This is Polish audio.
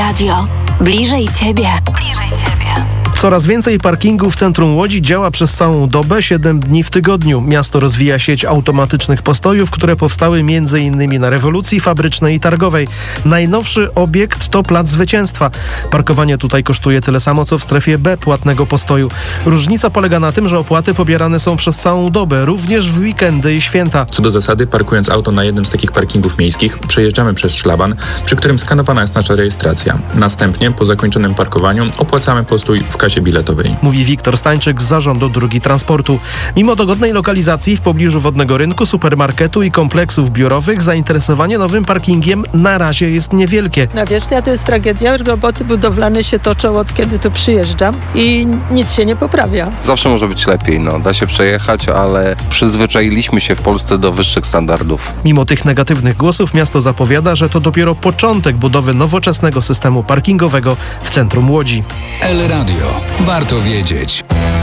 Radio. Bliżej Ciebie. Coraz więcej parkingów w centrum Łodzi działa przez całą dobę, 7 dni w tygodniu. Miasto rozwija sieć automatycznych postojów, które powstały m.in. na rewolucji fabrycznej i targowej. Najnowszy obiekt to Plac Zwycięstwa. Parkowanie tutaj kosztuje tyle samo, co w strefie B płatnego postoju. Różnica polega na tym, że opłaty pobierane są przez całą dobę, również w weekendy i święta. Co do zasady, parkując auto na jednym z takich parkingów miejskich, przejeżdżamy przez szlaban, przy którym skanowana jest nasza rejestracja. Następnie, po zakończonym parkowaniu, opłacamy postój w kasie biletowej. Mówi Wiktor Stańczyk z Zarządu Dróg Transportu. Mimo dogodnej lokalizacji w pobliżu Wodnego Rynku, supermarketu i kompleksów biurowych, zainteresowanie nowym parkingiem na razie jest niewielkie. Nawierzchnia to jest tragedia. Roboty budowlane się toczą od kiedy tu przyjeżdżam i nic się nie poprawia. Zawsze może być lepiej, da się przejechać, ale przyzwyczailiśmy się w Polsce do wyższych standardów. Mimo tych negatywnych głosów miasto zapowiada, że to dopiero początek budowy nowoczesnego systemu parkingowego w centrum Łodzi. El Radio. Warto wiedzieć.